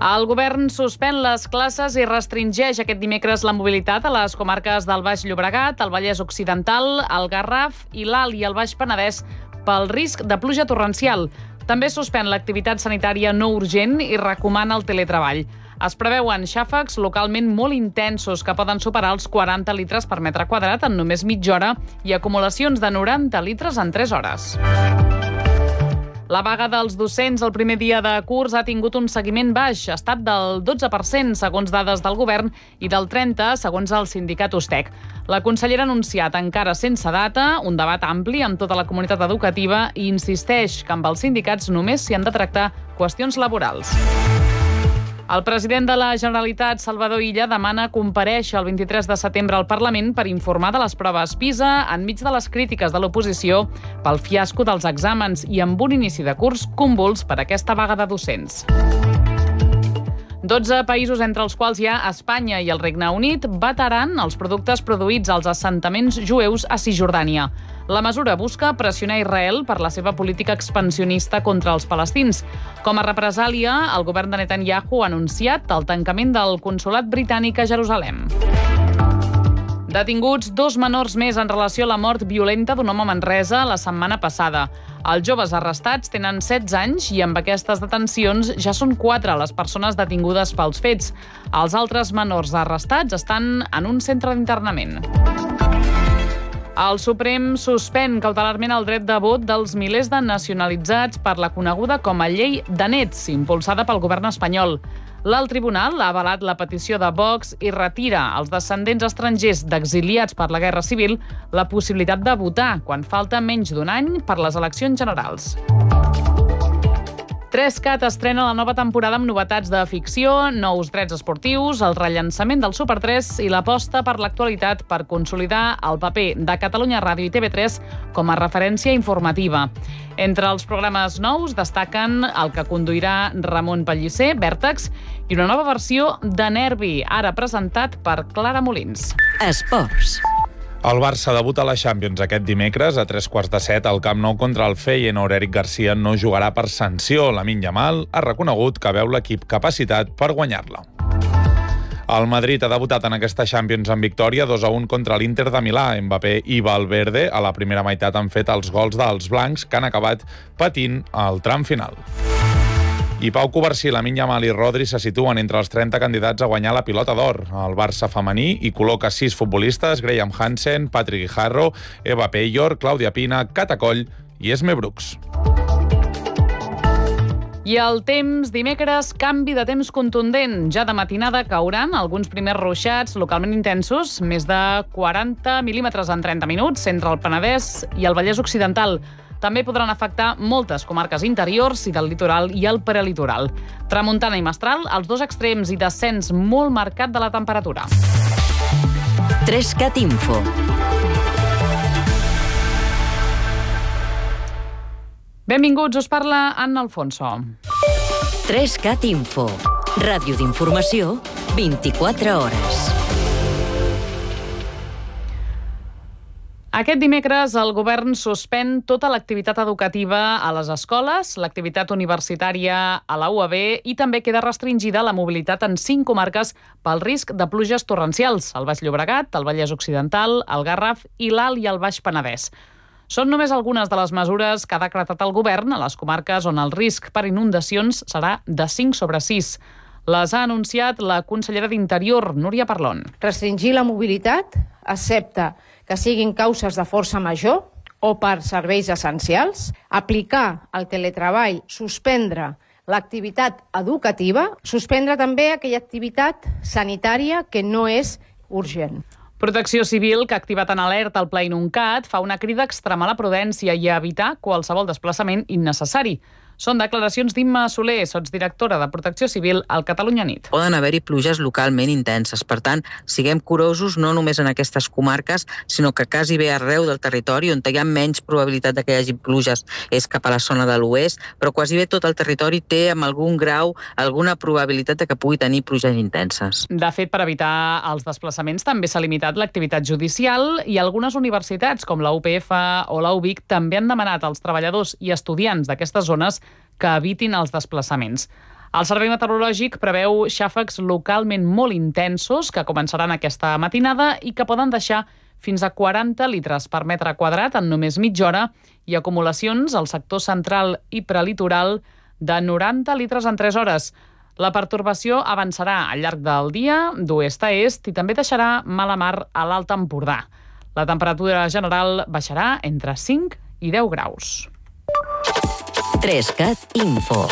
El govern suspèn les classes i restringeix aquest dimecres la mobilitat a les comarques del Baix Llobregat, el Vallès Occidental, el Garraf i l'Alt i el Baix Penedès pel risc de pluja torrencial. També suspèn l'activitat sanitària no urgent i recomana el teletreball. Es preveuen xàfecs localment molt intensos que poden superar els 40 litres per metre quadrat en només mitja hora i acumulacions de 90 litres en 3 hores. La vaga dels docents el primer dia de curs ha tingut un seguiment baix, ha estat del 12% segons dades del govern i del 30% segons el sindicat USTEC. La consellera ha anunciat, encara sense data, un debat ampli amb tota la comunitat educativa i insisteix que amb els sindicats només s'hi han de tractar qüestions laborals. El president de la Generalitat, Salvador Illa, demana comparèixer el 23 de setembre al Parlament per informar de les proves PISA enmig de les crítiques de l'oposició pel fiasco dels exàmens i amb un inici de curs convuls per aquesta vaga de docents. 12 països, entre els quals hi ha Espanya i el Regne Unit, vetaran els productes produïts als assentaments jueus a Cisjordània. La mesura busca pressionar Israel per la seva política expansionista contra els palestins. Com a represàlia, el govern de Netanyahu ha anunciat el tancament del consolat britànic a Jerusalem. Detinguts 2 menors més en relació a la mort violenta d'un home a Manresa la setmana passada. Els joves arrestats tenen 16 anys i amb aquestes detencions ja són 4 les persones detingudes pels fets. Els altres menors arrestats estan en un centre d'internament. El Suprem suspèn cautelarment el dret de vot dels milers de nacionalitzats per la coneguda com a llei de nets, impulsada pel govern espanyol. L'alt tribunal ha avalat la petició de Vox i retira als descendents estrangers d'exiliats per la Guerra Civil la possibilitat de votar quan falta menys d'un any per les eleccions generals. 3CAT estrena la nova temporada amb novetats de ficció, nous drets esportius, el rellançament del Super 3 i l'aposta per l'actualitat per consolidar el paper de Catalunya Ràdio i TV3 com a referència informativa. Entre els programes nous destaquen el que conduirà Ramon Pellicer, Vèrtex, i una nova versió de Nervi, ara presentat per Clara Molins. Esports. El Barça debuta a la Champions aquest dimecres a 6:45 al Camp Nou contra el Feyenoord. Eric Garcia no jugarà per sanció. Lamine Yamal ha reconegut que veu l'equip capacitat per guanyar-la. El Madrid ha debutat en aquesta Champions amb victòria 2-1 contra l'Inter de Milà. Mbappé i Valverde a la primera meitat han fet els gols dels blancs que han acabat patint al tram final. I Pau Covarsí, Lamine Yamal i Rodri se situen entre els 30 candidats a guanyar la Pilota d'Or. El Barça femení hi col·loca 6 futbolistes: Graham Hansen, Patrick Guijarro, Eva Peyor, Clàudia Pina, Cata Coll i Esme Brooks. I el temps, dimecres, canvi de temps contundent. Ja de matinada cauran alguns primers ruixats localment intensos, més de 40 mil·límetres en 30 minuts, entre el Penedès i el Vallès Occidental. També podran afectar moltes comarques interiors i del litoral i el prelitoral. Tramuntana i mestral, els 2 extrems i descens molt marcat de la temperatura. 3CAT Info. Benvinguts, us parla Anna Alfonso. 3CAT Info. Ràdio d'informació, 24 hores. Aquest dimecres el govern suspèn tota l'activitat educativa a les escoles, l'activitat universitària a la UAB i també queda restringida la mobilitat en 5 comarques pel risc de pluges torrencials: el Baix Llobregat, el Vallès Occidental, el Garraf i l'Alt i el Baix Penedès. Són només algunes de les mesures que ha decretat el govern a les comarques on el risc per inundacions serà de 5/6. Les ha anunciat la consellera d'Interior, Núria Parlon. Restringir la mobilitat, excepte que siguin causes de força major o per serveis essencials, aplicar el teletreball, suspendre l'activitat educativa, suspendre també aquella activitat sanitària que no és urgent. Protecció Civil, que ha activat en alerta el Pla Inuncat, fa una crida a extremar la prudència i a evitar qualsevol desplaçament innecessari. Són declaracions d'Imma Soler, sotsdirectora de Protecció Civil al Catalunya Nit. Poden haver-hi pluges localment intenses. Per tant, siguem curosos no només en aquestes comarques, sinó que quasi bé arreu del territori on hi ha menys probabilitat que hi hagi pluges és cap a la zona de l'oest, però quasi bé tot el territori té amb algun grau alguna probabilitat de que pugui tenir pluges intenses. De fet, per evitar els desplaçaments també s'ha limitat l'activitat judicial i algunes universitats, com la UPF o la UVic, també han demanat als treballadors i estudiants d'aquestes zones que evitin els desplaçaments. El Servei Meteorològic preveu xàfecs localment molt intensos que començaran aquesta matinada i que poden deixar fins a 40 litres per metre quadrat en només mitja hora i acumulacions al sector central i prelitoral de 90 litres en 3 hores. La pertorbació avançarà al llarg del dia d'oest a est i també deixarà mala mar a l'Alt Empordà. La temperatura general baixarà entre 5 i 10 graus. 3CAT Info.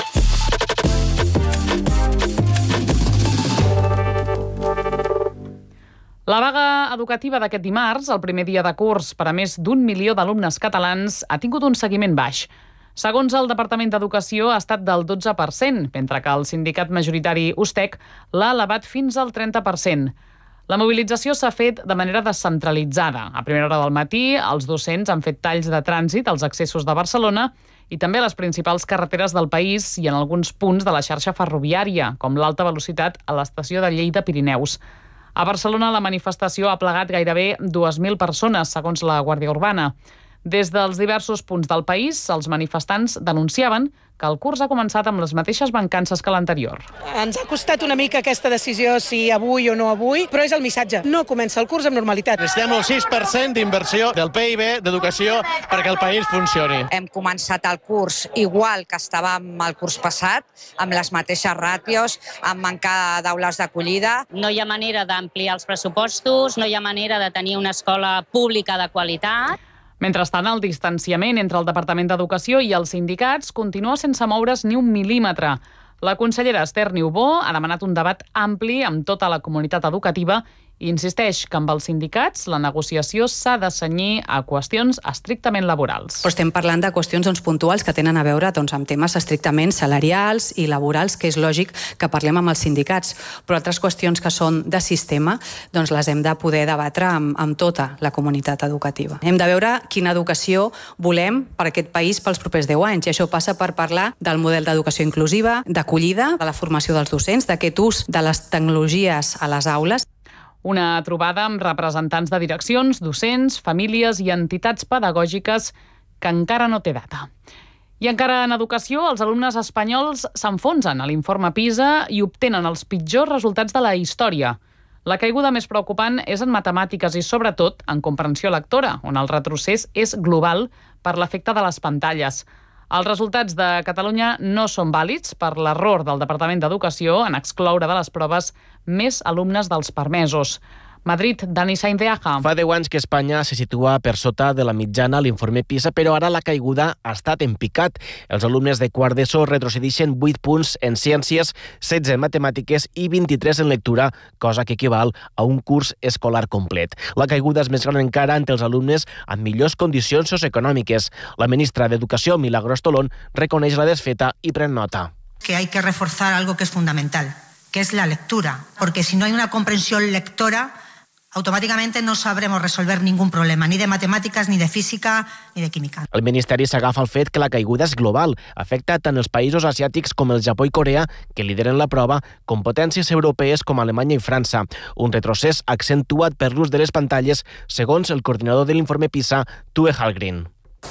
La vaga educativa d'aquest dimarts, el primer dia de curs per a més d'1 milió d'alumnes catalans, ha tingut un seguiment baix. Segons el Departament d'Educació, ha estat del 12%, mentre que el sindicat majoritari USTEC l'ha elevat fins al 30%. La mobilització s'ha fet de manera descentralitzada. A primera hora del matí, els docents han fet talls de trànsit als accessos de Barcelona i també a les principals carreteres del país i en alguns punts de la xarxa ferroviària, com l'alta velocitat a l'estació de Lleida Pirineus. A Barcelona, la manifestació ha plegat gairebé 2.000 persones, segons la Guàrdia Urbana. Des dels diversos punts del país, els manifestants denunciaven que el curs ha començat amb les mateixes mancances que l'anterior. Ens ha costat una mica aquesta decisió, si avui o no avui, però és el missatge. No comença el curs amb normalitat. Necessitem el 6% d'inversió del PIB d'educació perquè el país funcioni. Hem començat el curs igual que estàvem el curs passat, amb les mateixes ràtios, amb manca d'aules d'acollida. No hi ha manera d'ampliar els pressupostos, no hi ha manera de tenir una escola pública de qualitat. Mentrestant, el distanciament entre el Departament d'Educació i els sindicats continua sense moure's ni un mil·límetre. La consellera Esther Niubó ha demanat un debat ampli amb tota la comunitat educativa i insisteix que amb els sindicats la negociació s'ha de cenyir a qüestions estrictament laborals. Però estem parlant de qüestions puntuals que tenen a veure amb temes estrictament salarials i laborals, que és lògic que parlem amb els sindicats. Però altres qüestions que són de sistema les hem de poder debatre amb tota la comunitat educativa. Hem de veure quina educació volem per aquest país pels propers 10 anys. I això passa per parlar del model d'educació inclusiva, d'acollida, de la formació dels docents, d'aquest ús de les tecnologies a les aules. Una trobada amb representants de direccions, docents, famílies i entitats pedagògiques que encara no té data. I encara en educació, els alumnes espanyols s'enfonsen a l'informe PISA i obtenen els pitjors resultats de la història. La caiguda més preocupant és en matemàtiques i, sobretot, en comprensió lectora, on el retrocés és global per l'efecte de les pantalles. Els resultats de Catalunya no són vàlids per l'error del Departament d'Educació en excloure de les proves més alumnes dels permesos. Madrid, Dani Sainz de Aja. Fa 10 anys que Espanya se situa per sota de la mitjana a l'informe PISA, però ara la caiguda ha estat en picat. Els alumnes de quart d'ESO retrocedeixen 8 punts en ciències, 16 en matemàtiques i 23 en lectura, cosa que equival a un curs escolar complet. La caiguda és més gran encara entre els alumnes amb millors condicions socioeconòmiques. La ministra d'Educació, Milagros Tolón, reconeix la desfeta i pren nota. Que hay que reforzar algo que es fundamental, que es la lectura, porque si no hay una comprensión lectora, automáticamente no sabremos resolver ningún problema, ni de matemáticas, ni de física, ni de química. El Ministeri s'agafa al fet que la caiguda és global. Afecta tant els països asiàtics com el Japó i Corea, que lideren la prova, com potències europees com Alemanya i França. Un retrocés accentuat per l'ús de les pantalles, segons el coordinador de l'informe PISA, Tue Hallgren.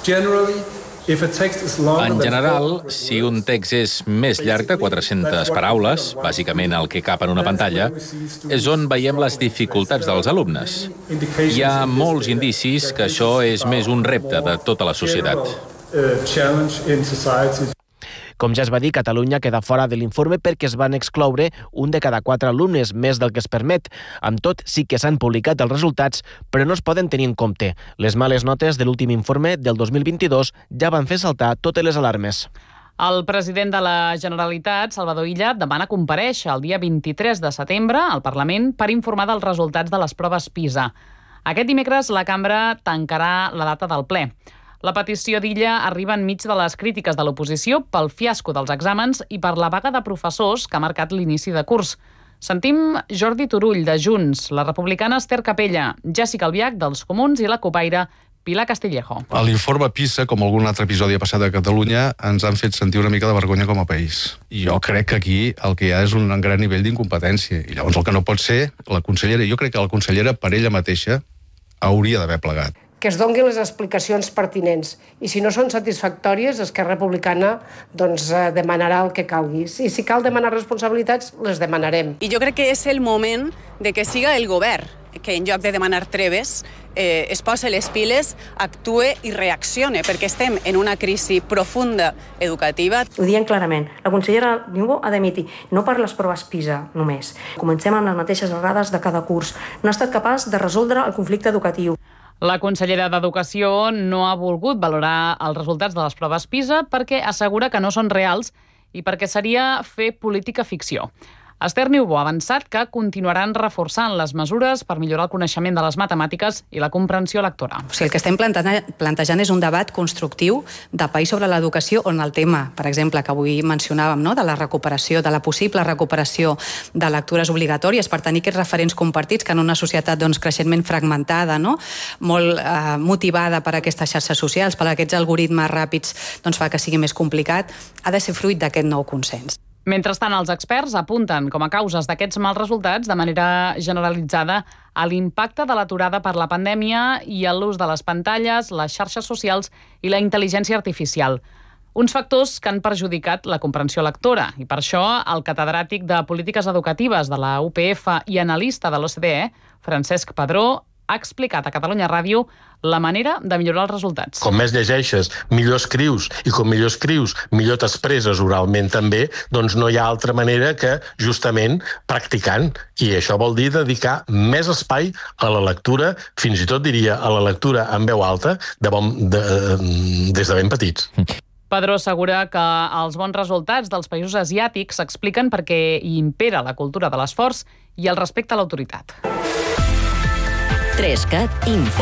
En general, si un text és més llarg de 400 paraules, bàsicament el que cap en una pantalla, és on veiem les dificultats dels alumnes. Hi ha molts indicis que això és més un repte de tota la societat. Com ja es va dir, Catalunya queda fora de l'informe perquè es van excloure un de cada 4 alumnes, més del que es permet. Amb tot, sí que s'han publicat els resultats, però no es poden tenir en compte. Les males notes de l'últim informe del 2022 ja van fer saltar totes les alarmes. El president de la Generalitat, Salvador Illa, demana comparèixer el dia 23 de setembre al Parlament per informar dels resultats de les proves PISA. Aquest dimecres la cambra tancarà la data del ple. La petició d'Illa arriba enmig de les crítiques de l'oposició pel fiasco dels exàmens i per la vaga de professors que ha marcat l'inici de curs. Sentim Jordi Turull, de Junts, la republicana Esther Capella, Jessica Albiach, dels Comuns, i la copaire Pilar Castillejo. A l'informe PISA, com algun altre episodi passat a Catalunya, ens han fet sentir una mica de vergonya com a país. I jo crec que aquí el que hi ha és un gran nivell d'incompetència. I llavors el que no pot ser, la consellera, jo crec que la consellera per ella mateixa hauria d'haver plegat. que es donin les explicacions pertinents. I si no són satisfactòries, Esquerra Republicana demanarà el que calgui. I si cal demanar responsabilitats, les demanarem. I jo crec que és el moment de que siga el govern que en lloc de demanar treves es posa les piles, actue i reaccione, perquè estem en una crisi profunda educativa. Ho diem clarament. La consellera Niubó ha d'emitir, no per les proves PISA només. Comencem amb les mateixes errades de cada curs. No ha estat capaç de resoldre el conflicte educatiu. La consellera d'Educació no ha volgut valorar els resultats de les proves PISA perquè assegura que no són reals i perquè seria fer política ficció. Esther Niubó ha avançat que continuaran reforçant les mesures per millorar el coneixement de les matemàtiques i la comprensió lectora. O sigui, el que estem plantejant és un debat constructiu de país sobre l'educació on el tema, per exemple, que avui mencionàvem, no? De la recuperació, de la possible recuperació de lectures obligatòries per tenir aquests referents compartits que en una societat creixentment fragmentada, no? Molt motivada per aquestes xarxes socials, per aquests algoritmes ràpids, fa que sigui més complicat, ha de ser fruit d'aquest nou consens. Mentrestant, els experts apunten com a causes d'aquests mals resultats de manera generalitzada a l'impacte de l'aturada per la pandèmia i a l'ús de les pantalles, les xarxes socials i la intel·ligència artificial. Uns factors que han perjudicat la comprensió lectora i per això el catedràtic de Polítiques Educatives de la UPF i analista de l'OCDE, Francesc Padró, ha explicat a Catalunya Ràdio la manera de millorar els resultats. Com més llegeixes, millor escrius, i com millor escrius, millor t'expresses oralment també, doncs no hi ha altra manera que justament practicant. I això vol dir dedicar més espai a la lectura, fins i tot diria a la lectura en veu alta, des de ben petits. Padró assegura que els bons resultats dels països asiàtics s'expliquen perquè hi impera la cultura de l'esforç i el respecte a l'autoritat. 3CAT Info.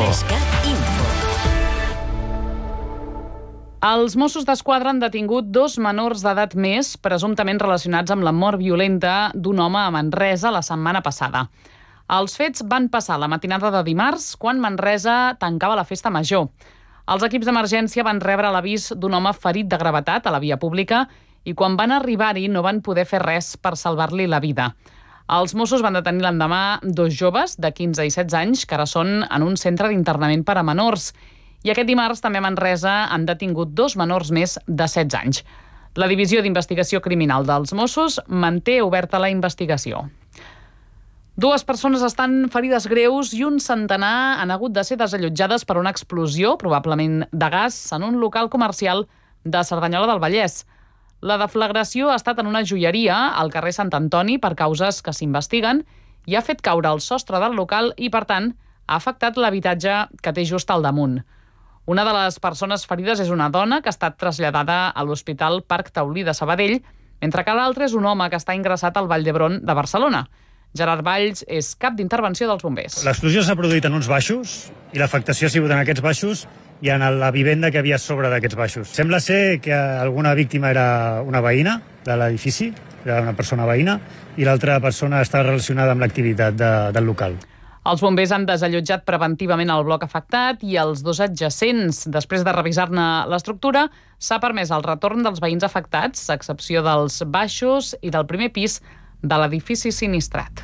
Els Mossos d'Esquadra han detingut 2 menors d'edat més, presumptament relacionats amb la mort violenta d'un home a Manresa la setmana passada. Els fets van passar la matinada de dimarts, quan Manresa tancava la festa major. Els equips d'emergència van rebre l'avís d'un home ferit de gravetat a la via pública i quan van arribar-hi no van poder fer res per salvar-li la vida. Els Mossos van detenir l'endemà 2 joves de 15 i 16 anys que ara són en un centre d'internament per a menors. I aquest dimarts també a Manresa han detingut 2 menors més de 16 anys. La Divisió d'Investigació Criminal dels Mossos manté oberta la investigació. 2 persones estan ferides greus i un centenar han hagut de ser desallotjades per una explosió, probablement de gas, en un local comercial de Cerdanyola del Vallès. La deflagració ha estat en una joieria al carrer Sant Antoni per causes que s'investiguen i ha fet caure el sostre del local i, per tant, ha afectat l'habitatge que té just al damunt. Una de les persones ferides és una dona que ha estat traslladada a l'Hospital Parc Taulí de Sabadell, mentre que l'altre és un home que està ingressat al Vall d'Hebron de Barcelona. Gerard Valls és cap d'intervenció dels bombers. L'explosió s'ha produït en uns baixos i l'afectació ha sigut en aquests baixos i en la vivenda que havia a sobre d'aquests baixos. Sembla ser que alguna víctima era una veïna de l'edifici, era una persona veïna, i l'altra persona està relacionada amb l'activitat del local. Els bombers han desallotjat preventivament el bloc afectat i els 2 adjacents. Després de revisar-ne l'estructura, s'ha permès el retorn dels veïns afectats, a excepció dels baixos i del primer pis de l'edifici sinistrat.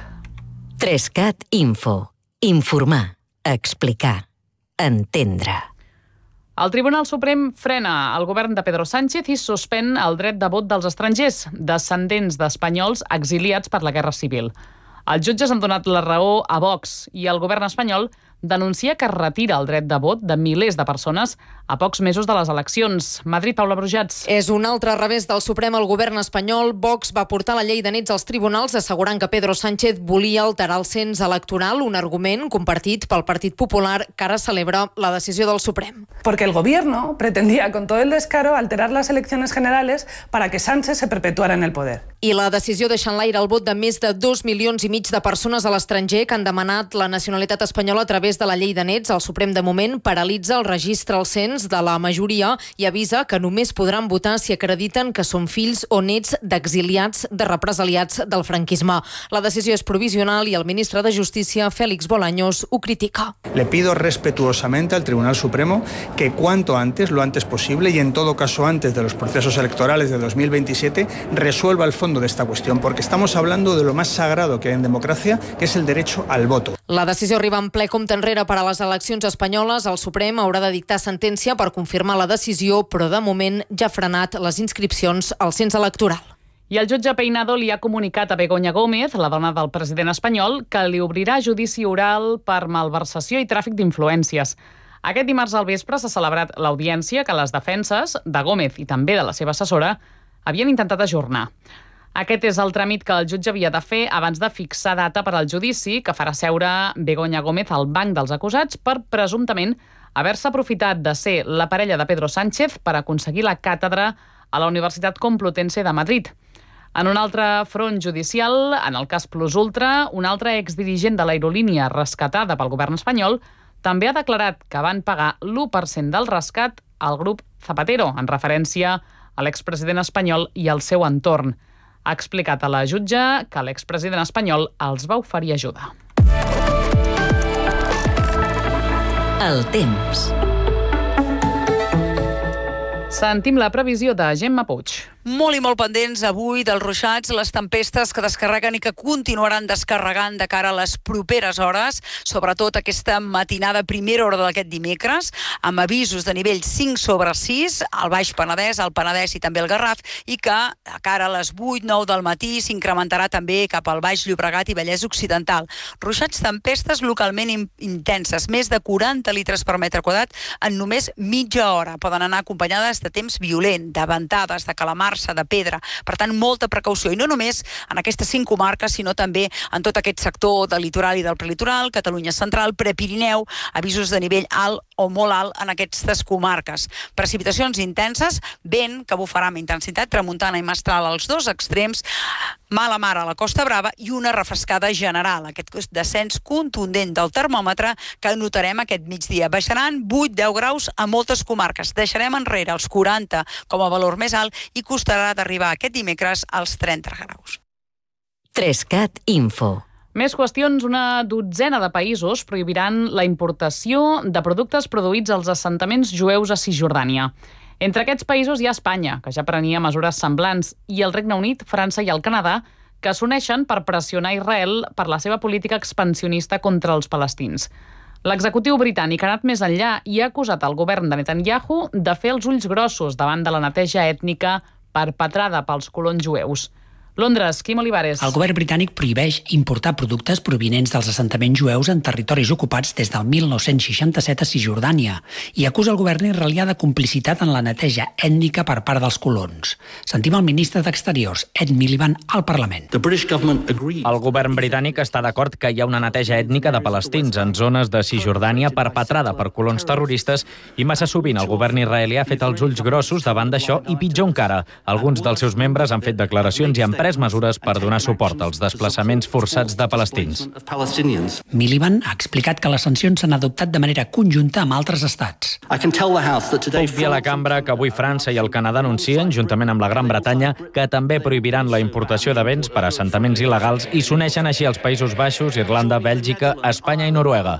3CAT Info. Informar, explicar, entendre. El Tribunal Suprem frena el govern de Pedro Sánchez i suspèn el dret de vot dels estrangers, descendents d'espanyols exiliats per la Guerra Civil. Els jutges han donat la raó a Vox i el govern espanyol denuncia que retira el dret de vot de milers de persones a pocs mesos de les eleccions. Madrid, Paula Brujats. És un altre revés del Suprem al govern espanyol. Vox va portar la llei de nets als tribunals assegurant que Pedro Sánchez volia alterar el cens electoral, un argument compartit pel Partit Popular que ara celebra la decisió del Suprem. Porque el gobierno pretendía con todo el descaro alterar las elecciones generales para que Sánchez se perpetuara en el poder. I la decisió deixa en l'aire el vot de més de 2,5 milions de persones a l'estranger que han demanat la nacionalitat espanyola a través de la llei de nets. El Suprem de moment paralitza el registre al cens de la majoria i avisa que només podran votar si acrediten que són fills o nets d'exiliats, de represaliats del franquisme. La decisió és provisional i el ministre de Justícia, Félix Bolaños, ho critica. Le pido respetuosamente al Tribunal Supremo que cuanto antes, lo antes posible y en todo caso antes de los procesos electorales de 2027, resuelva el fondo fondo de esta cuestión, porque estamos hablando de lo más sagrado que hay en democracia, que es el derecho al voto. La decisió arriba en ple compte enrere per a les eleccions espanyoles. El Suprem haurà de dictar sentència per confirmar la decisió, però de moment ja ha frenat les inscripcions al cens electoral. I el jutge Peinado li ha comunicat a Begoña Gómez, la dona del president espanyol, que li obrirà judici oral per malversació i tràfic d'influències. Aquest dimarts al vespre s'ha celebrat l'audiència que les defenses de Gómez i també de la seva assessora havien intentat ajornar. Aquest és el tràmit que el jutge havia de fer abans de fixar data per al judici que farà seure Begoña Gómez al banc dels acusats per presumptament haver-se aprofitat de ser la parella de Pedro Sánchez per aconseguir la càtedra a la Universitat Complutense de Madrid. En un altre front judicial, en el cas Plus Ultra, un altre exdirigent de l'aerolínia rescatada pel govern espanyol també ha declarat que van pagar l'1% del rescat al grup Zapatero, en referència a l'expresident espanyol i al seu entorn. Ha explicat a la jutge que l'expresident espanyol els va oferir ajuda. El temps. Sentim la previsió de Gemma Puig. Molt i molt pendents avui dels ruixats, les tempestes que descarreguen i que continuaran descarregant de cara a les properes hores, sobretot aquesta matinada, primera hora d'aquest dimecres, amb avisos de nivell 5/6 al Baix Penedès, al Penedès i també al Garraf, i que a cara a les 8-9 del matí s'incrementarà també cap al Baix Llobregat i Vallès Occidental. Ruixats, tempestes localment intenses, més de 40 litres per metre quadrat en només mitja hora. Poden anar acompanyades de temps violent, de ventades, de calamarsa, de pedra. Per tant, molta precaució. I no només en aquestes 5 comarques, sinó també en tot aquest sector del litoral i del prelitoral, Catalunya Central, Prepirineu, avisos de nivell alt o molt alt en aquestes comarques. Precipitacions intenses, vent que bufarà amb intensitat, tramuntana i mestral als dos extrems, mala mar a la Costa Brava i una refrescada general. Aquest descens contundent del termòmetre que notarem aquest migdia. Baixaran 8-10 graus a moltes comarques. Deixarem enrere els 40 com a valor més alt i costarà d'arribar aquest dimecres als 30 graus. 3CAT Info. Més qüestions, una dotzena de països prohibiran la importació de productes produïts als assentaments jueus a Cisjordània. Entre aquests països hi ha Espanya, que ja prenia mesures semblants, i el Regne Unit, França i el Canadà, que s'uneixen per pressionar Israel per la seva política expansionista contra els palestins. L'executiu britànic ha anat més enllà i ha acusat el govern de Netanyahu de fer els ulls grossos davant de la neteja ètnica perpetrada pels colons jueus. Londres, Quim Olivares. El govern britànic prohibeix importar productes provinents dels assentaments jueus en territoris ocupats des del 1967 a Cisjordània i acusa el govern israelià de complicitat en la neteja ètnica per part dels colons. Sentim el ministre d'Exteriors, Ed Miliband, al Parlament. El govern britànic està d'acord que hi ha una neteja ètnica de palestins en zones de Cisjordània perpetrada per colons terroristes i massa sovint el govern israelià ha fet els ulls grossos davant d'això i pitjor encara, alguns dels seus membres han fet declaracions i han pres mesures per donar suport als desplaçaments forçats de palestins. Miliband ha explicat que les sancions s'han adoptat de manera conjunta amb altres estats. Puc dir a la cambra que avui França i el Canadà anuncien, juntament amb la Gran Bretanya, que també prohibiran la importació de béns per a assentaments il·legals i s'uneixen així els Països Baixos, Irlanda, Bèlgica, Espanya i Noruega.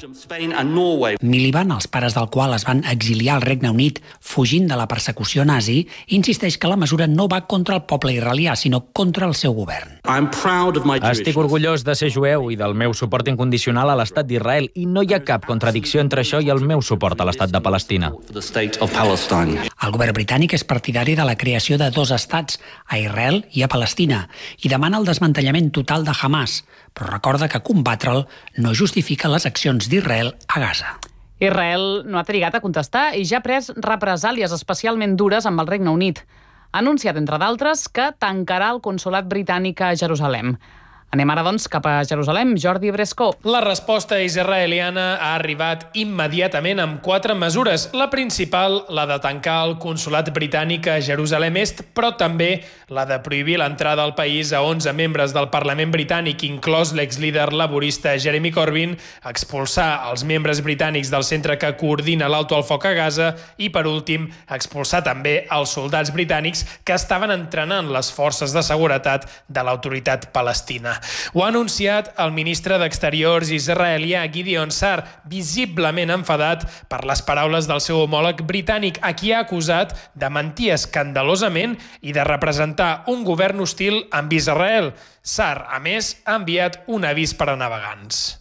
Miliband, els pares del qual es van exiliar al Regne Unit fugint de la persecució nazi, insisteix que la mesura no va contra el poble israelià, sinó contra el seu govern. Estic orgullós de ser jueu i del meu suport incondicional a l'estat d'Israel i no hi ha cap contradicció entre això i el meu suport a l'estat de Palestina. El govern britànic és partidari de la creació de 2 estats, a Israel i a Palestina, i demana el desmantellament total de Hamas, però recorda que combatre'l no justifica les accions d'Israel a Gaza. Israel no ha trigat a contestar i ja ha pres represàlies especialment dures amb el Regne Unit. Ha anunciat, entre d'altres, que tancarà el consolat britànic a Jerusalem. Anem ara, doncs, cap a Jerusalem. Jordi Brescó. La resposta israeliana ha arribat immediatament amb 4 mesures. La principal, la de tancar el consolat britànic a Jerusalem Est, però també la de prohibir l'entrada al país a 11 membres del Parlament britànic, inclòs l'exlíder laborista Jeremy Corbyn, expulsar els membres britànics del centre que coordina l'alto al foc a Gaza i, per últim, expulsar també els soldats britànics que estaven entrenant les forces de seguretat de l'autoritat palestina. Ho ha anunciat el ministre d'Exteriors israelià Gideon Sa'ar, visiblement enfadat per les paraules del seu homòleg britànic, a qui ha acusat de mentir escandalosament i de representar un govern hostil amb Israel. Sa'ar, a més, ha enviat un avís per a navegants.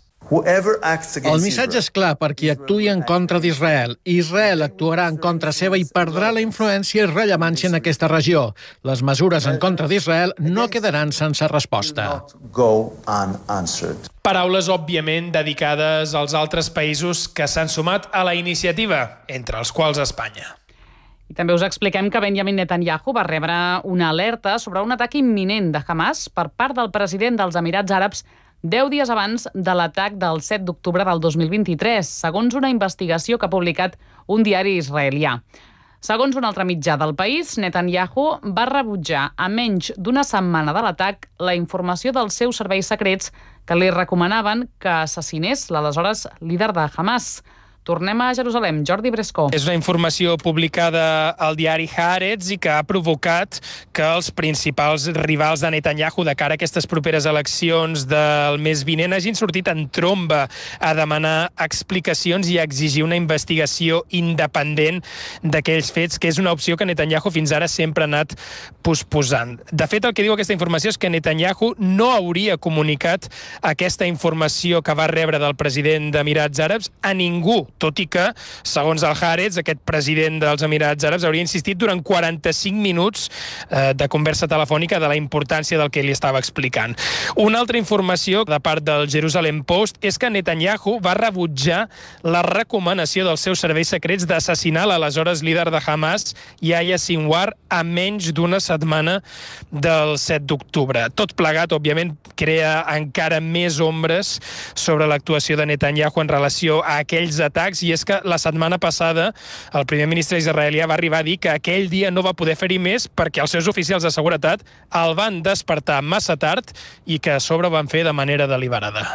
El missatge és clar per qui actuï en contra d'Israel. Israel actuarà en contra seva i perdrà la influència i rellevància en aquesta regió. Les mesures en contra d'Israel no quedaran sense resposta. Paraules, òbviament, dedicades als altres països que s'han sumat a la iniciativa, entre els quals Espanya. I també us expliquem que Benjamin Netanyahu va rebre una alerta sobre un atac imminent de Hamas per part del president dels Emirats Àrabs 10 dies abans de l'atac del 7 d'octubre del 2023, segons una investigació que ha publicat un diari israelià. Segons un altre mitjà del país, Netanyahu va rebutjar a menys d'una setmana de l'atac la informació dels seus serveis secrets que li recomanaven que assassinés l'aleshores líder de Hamas. Tornem a Jerusalem. Jordi Brescó. És una informació publicada al diari Haaretz i que ha provocat que els principals rivals de Netanyahu de cara a aquestes properes eleccions del mes vinent hagin sortit en tromba a demanar explicacions i a exigir una investigació independent d'aquells fets, que és una opció que Netanyahu fins ara sempre ha anat posposant. De fet, el que diu aquesta informació és que Netanyahu no hauria comunicat aquesta informació que va rebre del president d'Emirats Àrabs a ningú, tot i que, segons el Haaretz, aquest president dels Emirats Àrabs hauria insistit durant 45 minuts de conversa telefònica de la importància del que li estava explicant. Una altra informació de part del Jerusalem Post és que Netanyahu va rebutjar la recomanació dels seus serveis secrets d'assassinar l'aleshores líder de Hamas, Yahya Sinwar, a menys d'una setmana del 7 d'octubre. Tot plegat, òbviament, crea encara més ombres sobre l'actuació de Netanyahu en relació a aquells atacs, i és que la setmana passada el primer ministre israelià va arribar a dir que aquell dia no va poder fer-hi més perquè els seus oficials de seguretat el van despertar massa tard i que a sobre ho van fer de manera deliberada.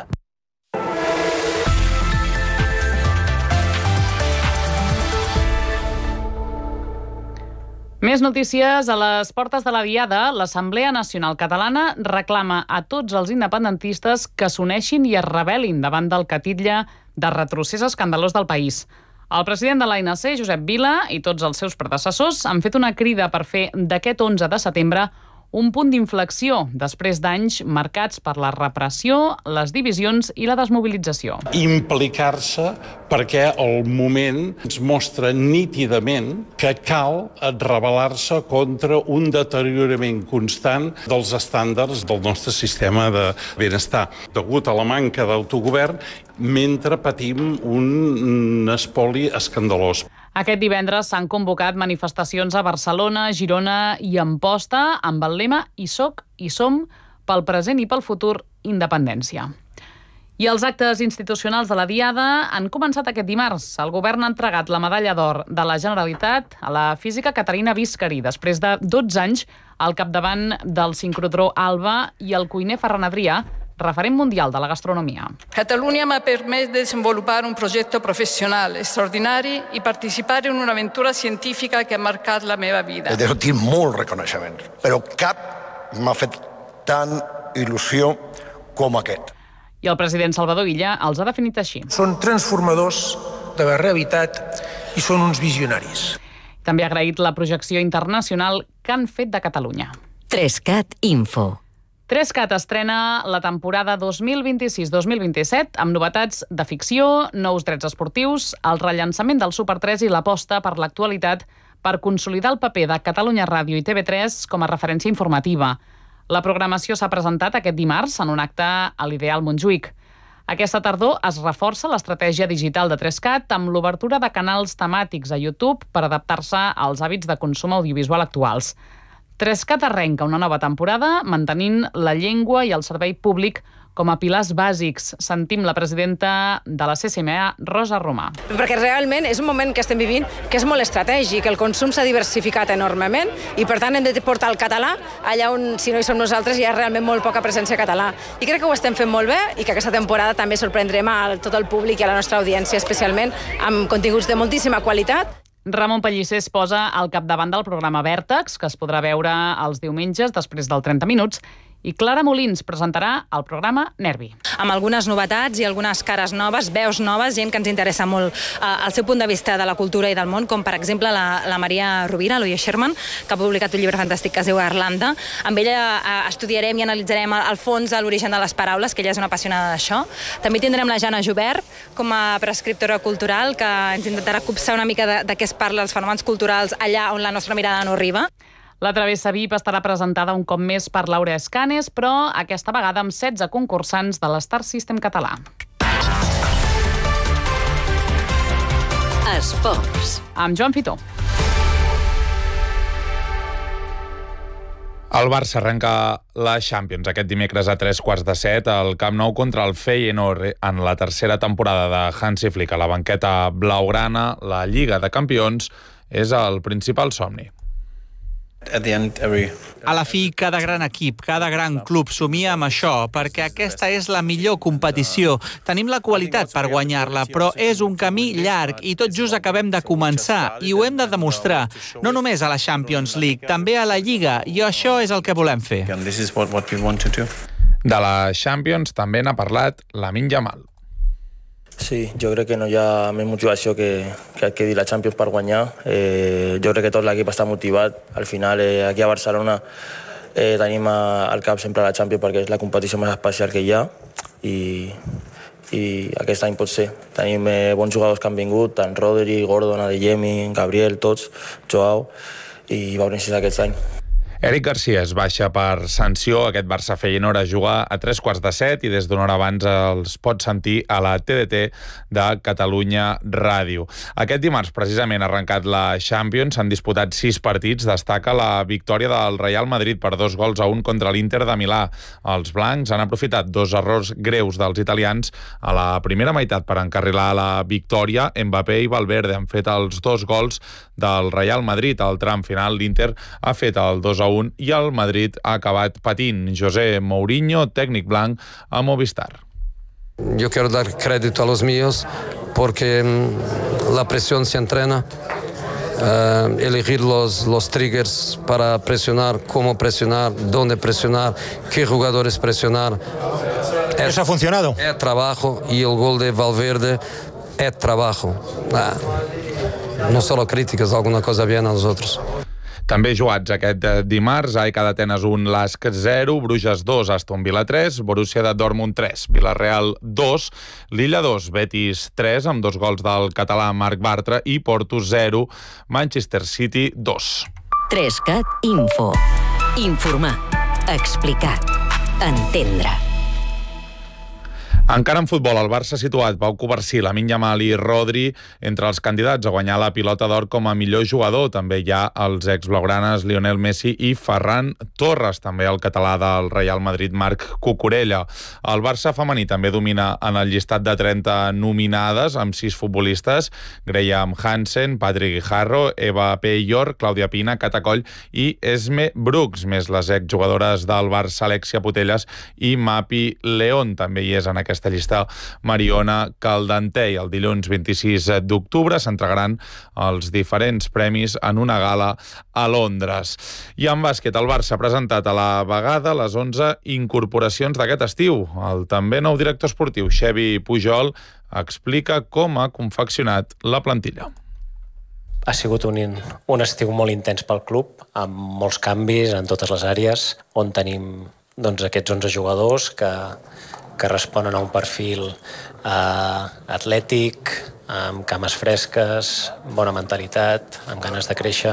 Més notícies. A les portes de la Diada, l'Assemblea Nacional Catalana reclama a tots els independentistes que s'uneixin i es rebel·lin davant del catitlle de retrocés escandalós del país. El president de l'ANC, Josep Vila, i tots els seus predecessors han fet una crida per fer d'aquest 11 de setembre un punt d'inflexió després d'anys marcats per la repressió, les divisions i la desmobilització. Implicar-se perquè el moment ens mostra nítidament que cal rebel·lar-se contra un deteriorament constant dels estàndards del nostre sistema de benestar, degut a la manca d'autogovern mentre patim un espoli escandalós. Aquest divendres s'han convocat manifestacions a Barcelona, Girona i Amposta amb el lema "Hi soc, hi som, pel present i pel futur, independència". I els actes institucionals de la Diada han començat aquest dimarts. El govern ha entregat la medalla d'or de la Generalitat a la física Caterina Biscari, després de 12 anys al capdavant del sincrotró Alba, i el cuiner Ferran Adrià, referent mundial de la gastronomia. Catalunya m'ha permès desenvolupar un projecte professional extraordinari i participar en una aventura científica que ha marcat la meva vida. He de sentir molts reconeixements, però cap m'ha fet tant il·lusió com aquest. I el president Salvador Illa els ha definit així. Són transformadors de la realitat i són uns visionaris. També ha agraït la projecció internacional que han fet de Catalunya. 3CAT Info. 3CAT estrena la temporada 2026-2027 amb novetats de ficció, nous drets esportius, el rellançament del Super 3 i l'aposta per l'actualitat per consolidar el paper de Catalunya Ràdio i TV3 com a referència informativa. La programació s'ha presentat aquest dimarts en un acte a l'Ideal Montjuïc. Aquesta tardor es reforça l'estratègia digital de 3CAT amb l'obertura de canals temàtics a YouTube per adaptar-se als hàbits de consum audiovisual actuals. 3CAT arrenca una nova temporada mantenint la llengua i el servei públic com a pilars bàsics. Sentim la presidenta de la CCMA, Rosa Romà. Perquè realment és un moment que estem vivint que és molt estratègic, el consum s'ha diversificat enormement i per tant hem de portar el català allà on, si no hi som nosaltres, hi ha realment molt poca presència català. I crec que ho estem fent molt bé i que aquesta temporada també sorprendrem a tot el públic i a la nostra audiència, especialment amb continguts de moltíssima qualitat. Ramon Pellicer es posa al capdavant del programa Vèrtex, que es podrà veure els diumenges després del 30 minuts, I Clara Molins presentarà el programa Nervi. Amb algunes novetats i algunes cares noves, veus noves, gent que ens interessa molt el seu punt de vista de la cultura i del món, com per exemple la Maria Rovira, l'Oia Sherman, que ha publicat un llibre fantàstic que es diu Irlanda. Amb ella estudiarem i analitzarem al fons l'origen de les paraules, que ella és una apassionada d'això. També tindrem la Jana Jubert com a prescriptora cultural, que ens intentarà copsar una mica de què es parla als fenòmens culturals allà on la nostra mirada no arriba. La Travessa VIP estarà presentada un cop més per Laura Escanes, però aquesta vegada amb 16 concursants de l'Star System català. Esports. Amb Joan Fitó. El Barça arrenca la Champions aquest dimecres a 7:15 al Camp Nou contra el Feyenoord en la tercera temporada de Hansi Flick a la banqueta blaugrana. La Lliga de Campions és el principal somni. A la fi, cada gran equip, cada gran club somia amb això, perquè aquesta és la millor competició. Tenim la qualitat per guanyar-la, però és un camí llarg i tot just acabem de començar i ho hem de demostrar, no només a la Champions League, també a la Lliga, i això és el que volem fer. De la Champions també n'ha parlat Lamine Yamal. Sí, jo crec que no hi ha més motivació que quedi la Champions per guanyar. Jo crec que tot l'equip està motivat. Al final, aquí a Barcelona tenim al cap sempre la Champions perquè és la competició més especial que hi ha i aquest any pot ser. Tenim bons jugadors que han vingut, tant Rodri, Gordon, Adeyemi, Gabriel, tots, Joao, i va necessitar aquest any. Eric Garcia es baixa per sanció. Aquest Barça Feyenoord a jugar a 7:15 i des d'una hora abans els pot sentir a la TDT de Catalunya Ràdio. Aquest dimarts, precisament, ha arrencat la Champions. S'han disputat 6 partits. Destaca la victòria del Real Madrid per 2-1 contra l'Inter de Milà. Els blancs han aprofitat 2 errors greus dels italians a la primera meitat per encarrilar la victòria. Mbappé i Valverde han fet els 2 gols del Real Madrid. Al tram final, l'Inter ha fet el 2-1 i el Madrid ha acabat patint. José Mourinho, tècnic blanc a Movistar. Yo quiero dar crédito a los míos porque la presión se entrena. Elegir los triggers para presionar, cómo presionar, dónde presionar, qué jugadores presionar. ¿Eso ha funcionado? Es trabajo y el gol de Valverde es trabajo. No solo críticas, alguna cosa bien a nosotros. També jugats aquest dimarts, AEK d'Atenes 1, LASK 0, Bruges 2, Aston Villa 3, Borussia de Dortmund 3, Villarreal 2, Lilla 2, Betis 3, amb 2 gols del català Marc Bartra, i Porto 0, Manchester City 2. 3CAT Info. Informar, explicar, entendre. Encara en futbol, el Barça ha situat Pau Covarsí, Lamine Yamal i Rodri entre els candidats a guanyar la pilota d'or com a millor jugador. També hi ha els exblaugranes Lionel Messi i Ferran Torres, també el català del Real Madrid Marc Cucurella. El Barça femení també domina en el llistat de 30 nominades amb 6 futbolistes: Graham Hansen, Patrick Guijarro, Eva Peyor, Clàudia Pina, Cata Coll i Esme Brooks, més les exjugadores del Barça Alexia Putellas i Mapi León. També hi és en aquesta llista Mariona Caldentey. El dilluns 26 d'octubre s'entregaran els diferents premis en una gala a Londres. I en bàsquet, el Barça ha presentat a la vegada les 11 incorporacions d'aquest estiu. El també nou director esportiu, Xevi Pujol, explica com ha confeccionat la plantilla. Ha sigut un estiu molt intens pel club, amb molts canvis en totes les àrees, on tenim aquests 11 jugadors que responen a un perfil atlètic, amb cames fresques, bona mentalitat, amb ganes de créixer,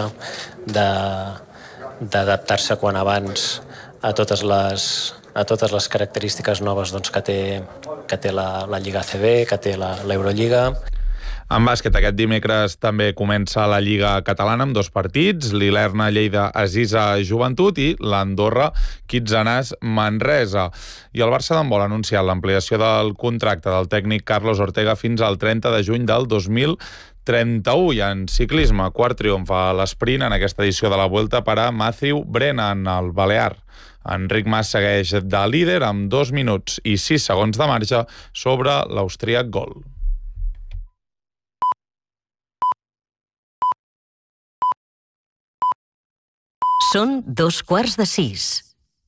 d'adaptar-se quan abans a totes les característiques noves que té la Lliga ACB, que té l'Eurolliga. En bàsquet, aquest dimecres també comença la Lliga Catalana amb 2 partits, l'Ilerna Lleida Azisa Joventut i l'Andorra Quitzenàs Manresa. I el Barça d'handbol ha anunciat l'ampliació del contracte del tècnic Carlos Ortega fins al 30 de juny del 2031. I en ciclisme, quart triomf a l'esprint en aquesta edició de la Vuelta per a Matthew Brennan, el balear. Enric Mas segueix de líder amb 2 minuts i 6 segons de marge sobre l'austríac Gol. Són 5:15.